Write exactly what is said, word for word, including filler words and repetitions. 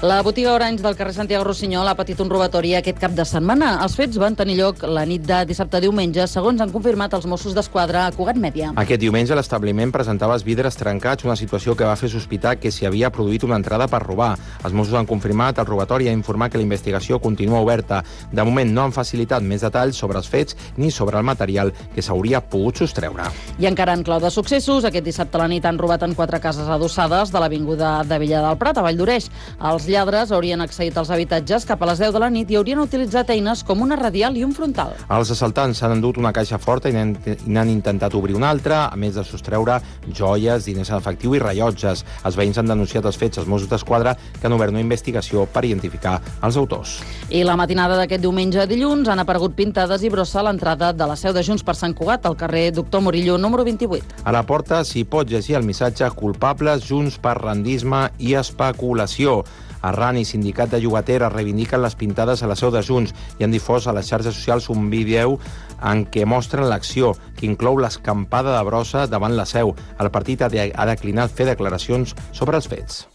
La botiga Orange del carrer Santiago Rossinyol ha patit un robatori aquest cap de setmana. Els fets van tenir lloc la nit de dissabte a diumenge, segons han confirmat els Mossos d'Esquadra a Cugat Mèdia. Aquest diumenge l'establiment presentava els vidres trencats, una situació que va fer sospitar que s'hi havia produït una entrada per robar. Els Mossos han confirmat el robatori i han informat que la investigació continua oberta. De moment no han facilitat més detalls sobre els fets ni sobre el material que s'hauria pogut sostreure. I encara en clau de successos, aquest dissabte a la nit han robat en quatre cases adossades de l'avinguda de Vella del Prat, a Valldoreix. Els lladres haurien accedit als habitatges cap a les deu de la nit i haurien utilitzat eines com una radial i un frontal. Els assaltants s'han endut una caixa forta i n'han intentat obrir una altra, a més de sostreure joies, diners en efectiu i rellotges. Els veïns han denunciat els fets als Mossos d'Esquadra, que han obert una investigació per identificar els autors. I la matinada d'aquest diumenge a dilluns han aparegut pintades i brossa a l'entrada de la seu de Junts per Sant Cugat, al carrer Doctor Murillo, número vint-i-vuit. A la porta s'hi pot llegir el missatge "Culpables Junts per rendisme i especulació". Arran i Sindicat de Llogateres reivindiquen les pintades a la seu de Junts i han difós a les xarxes socials un vídeo en què mostren l'acció, que inclou l'escampada de brossa davant la seu. El partit ha declinat fer declaracions sobre els fets.